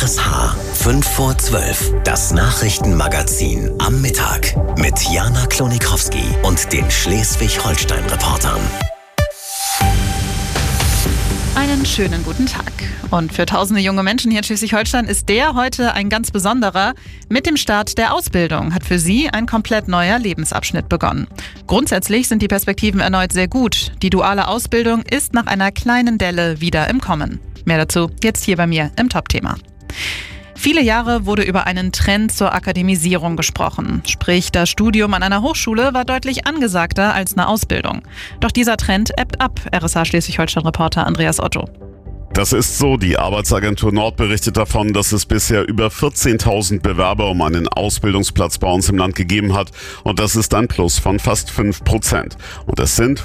RSH 5 vor 12. Das Nachrichtenmagazin am Mittag mit Jana Klonikowski und den Schleswig-Holstein-Reportern. Einen schönen guten Tag. Und für tausende junge Menschen hier in Schleswig-Holstein ist der heute ein ganz besonderer. Mit dem Start der Ausbildung hat für sie ein komplett neuer Lebensabschnitt begonnen. Grundsätzlich sind die Perspektiven erneut sehr gut. Die duale Ausbildung ist nach einer kleinen Delle wieder im Kommen. Mehr dazu jetzt hier bei mir im Top-Thema. Viele Jahre wurde über einen Trend zur Akademisierung gesprochen. Sprich, das Studium an einer Hochschule war deutlich angesagter als eine Ausbildung. Doch dieser Trend ebbt ab, RSH Schleswig-Holstein-Reporter Andreas Otto. Das ist so. Die Arbeitsagentur Nord berichtet davon, dass es bisher über 14.000 Bewerber um einen Ausbildungsplatz bei uns im Land gegeben hat. Und das ist ein Plus von fast 5%. Und es sind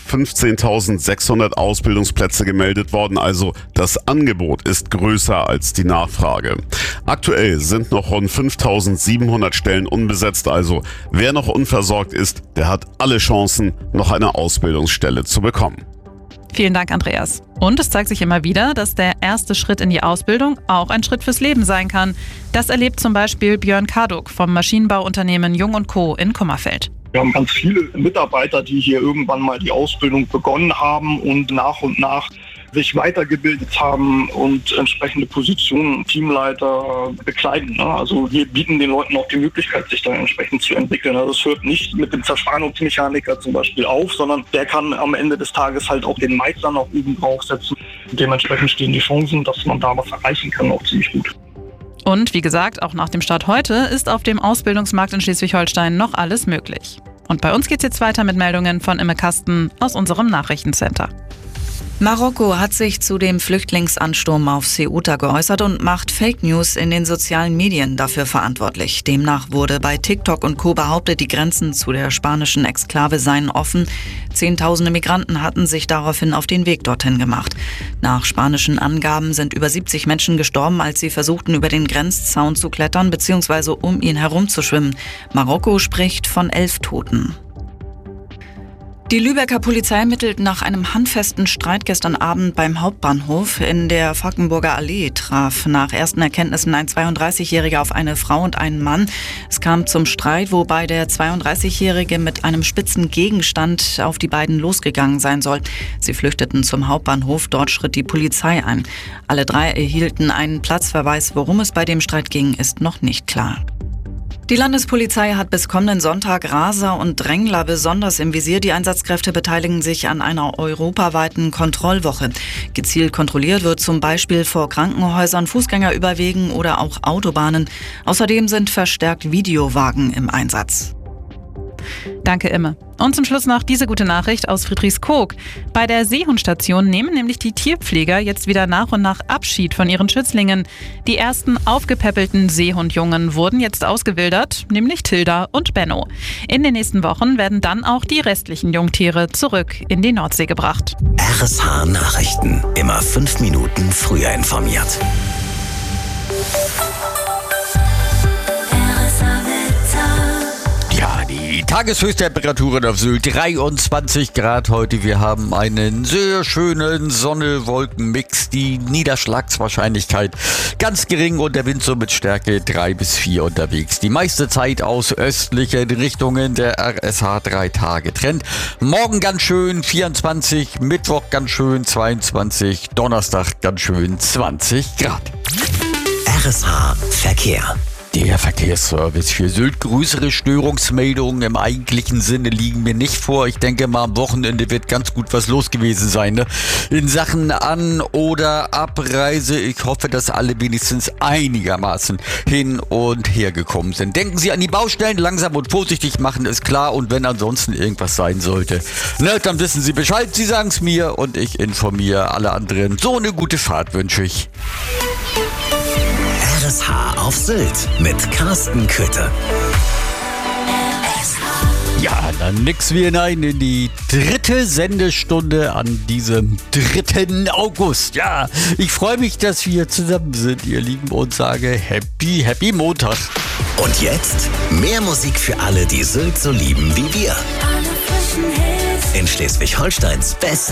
15.600 Ausbildungsplätze gemeldet worden. Also das Angebot ist größer als die Nachfrage. Aktuell sind noch rund 5.700 Stellen unbesetzt. Also wer noch unversorgt ist, der hat alle Chancen, noch eine Ausbildungsstelle zu bekommen. Vielen Dank, Andreas. Und es zeigt sich immer wieder, dass der erste Schritt in die Ausbildung auch ein Schritt fürs Leben sein kann. Das erlebt zum Beispiel Björn Karduk vom Maschinenbauunternehmen Jung & Co. in Kummerfeld. Wir haben ganz viele Mitarbeiter, die hier irgendwann mal die Ausbildung begonnen haben und nach sich weitergebildet haben und entsprechende Positionen, Teamleiter bekleiden. Also wir bieten den Leuten auch die Möglichkeit, sich dann entsprechend zu entwickeln. Also es hört nicht mit dem Zerspannungsmechaniker zum Beispiel auf, sondern der kann am Ende des Tages halt auch den Meister noch oben draufsetzen. Dementsprechend stehen die Chancen, dass man da was erreichen kann, auch ziemlich gut. Und wie gesagt, auch nach dem Start heute ist auf dem Ausbildungsmarkt in Schleswig-Holstein noch alles möglich. Und bei uns geht's jetzt weiter mit Meldungen von Imme Kasten aus unserem Nachrichtencenter. Marokko hat sich zu dem Flüchtlingsansturm auf Ceuta geäußert und macht Fake News in den sozialen Medien dafür verantwortlich. Demnach wurde bei TikTok und Co. behauptet, die Grenzen zu der spanischen Exklave seien offen. Zehntausende Migranten hatten sich daraufhin auf den Weg dorthin gemacht. Nach spanischen Angaben sind über 70 Menschen gestorben, als sie versuchten, über den Grenzzaun zu klettern bzw. um ihn herumzuschwimmen. Marokko spricht von 11 Toten. Die Lübecker Polizei ermittelt nach einem handfesten Streit gestern Abend beim Hauptbahnhof in der Falkenburger Allee. Traf nach ersten Erkenntnissen ein 32-Jähriger auf eine Frau und einen Mann. Es kam zum Streit, wobei der 32-Jährige mit einem spitzen Gegenstand auf die beiden losgegangen sein soll. Sie flüchteten zum Hauptbahnhof, dort schritt die Polizei ein. Alle drei erhielten einen Platzverweis. Worum es bei dem Streit ging, ist noch nicht klar. Die Landespolizei hat bis kommenden Sonntag Raser und Drängler besonders im Visier. Die Einsatzkräfte beteiligen sich an einer europaweiten Kontrollwoche. Gezielt kontrolliert wird zum Beispiel vor Krankenhäusern, Fußgängerüberwegen oder auch Autobahnen. Außerdem sind verstärkt Videowagen im Einsatz. Danke, Imme. Und zum Schluss noch diese gute Nachricht aus Friedrichskoog. Bei der Seehundstation nehmen nämlich die Tierpfleger jetzt wieder nach und nach Abschied von ihren Schützlingen. Die ersten aufgepäppelten Seehundjungen wurden jetzt ausgewildert, nämlich Tilda und Benno. In den nächsten Wochen werden dann auch die restlichen Jungtiere zurück in die Nordsee gebracht. RSH Nachrichten. Immer 5 Minuten früher informiert. Die Tageshöchsttemperaturen auf Sylt 23 Grad heute. Wir haben einen sehr schönen Sonne-Wolken-Mix. Die Niederschlagswahrscheinlichkeit ganz gering und der Wind so mit Stärke 3 bis 4 unterwegs. Die meiste Zeit aus östlichen Richtungen, der RSH 3-Tage-Trend. Morgen ganz schön 24, Mittwoch ganz schön 22, Donnerstag ganz schön 20 Grad. RSH Verkehr. Der Verkehrsservice für Sylt. Größere Störungsmeldungen im eigentlichen Sinne liegen mir nicht vor. Ich denke mal, am Wochenende wird ganz gut was los gewesen sein, ne? In Sachen An- oder Abreise. Ich hoffe, dass alle wenigstens einigermaßen hin und her gekommen sind. Denken Sie an die Baustellen, langsam und vorsichtig machen, ist klar. Und wenn ansonsten irgendwas sein sollte, ne, dann wissen Sie Bescheid. Sie sagen es mir und ich informiere alle anderen. So eine gute Fahrt wünsche ich. RSH auf Sylt mit Carsten Köthe. Ja, dann nix wie hinein in die 3. Sendestunde an diesem 3. August. Ja, ich freue mich, dass wir zusammen sind, ihr Lieben, und sage Happy Montag. Und jetzt mehr Musik für alle, die Sylt so lieben wie wir. In Schleswig-Holsteins Best